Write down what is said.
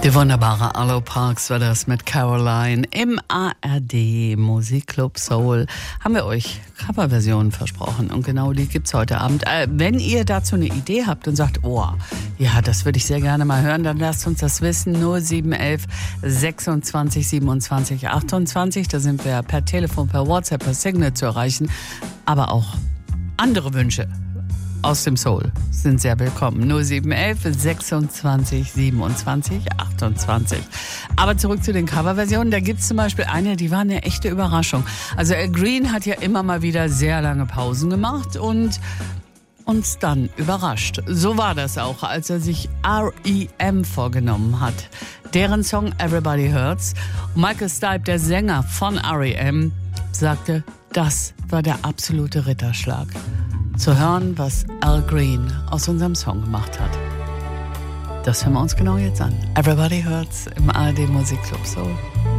Die wunderbare Arlo Parks war das mit Caroline. Im ARD Musikclub Soul haben wir euch Coverversionen versprochen und genau die gibt's heute Abend. Wenn ihr dazu eine Idee habt und sagt, oh, ja, das würde ich sehr gerne mal hören, dann lasst uns das wissen. 0711 26 27 28, da sind wir per Telefon, per WhatsApp, per Signal zu erreichen, aber auch andere Wünsche aus dem Soul sind sehr willkommen. 0711 26 27 28. Aber zurück zu den Coverversionen. Da gibt es zum Beispiel eine, die war eine echte Überraschung. Also Al Green hat ja immer mal wieder sehr lange Pausen gemacht und uns dann überrascht. So war das auch, als er sich R.E.M. vorgenommen hat. Deren Song Everybody Hurts. Und Michael Stipe, der Sänger von R.E.M., sagte, das war der absolute Ritterschlag. Zu hören, was Al Green aus unserem Song gemacht hat. Das hören wir uns genau jetzt an. Everybody Hurts im ARD Musikclub Soul.